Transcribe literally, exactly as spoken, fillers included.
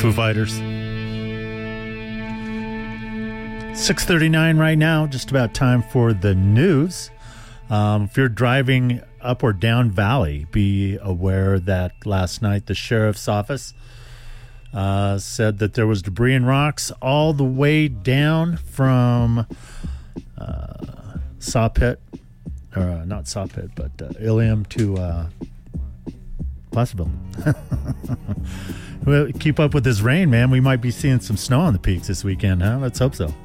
Foo Fighters. six thirty-nine right now, just about time for the news. Um, if you're driving up or down Valley, be aware that last night the sheriff's office uh, said that there was debris and rocks all the way down from uh, Sawpit, or uh, not Sawpit, but uh, Ilium to uh, Placerville. Well, keep up with this rain, man. We might be seeing some snow on the peaks this weekend, huh? Let's hope so.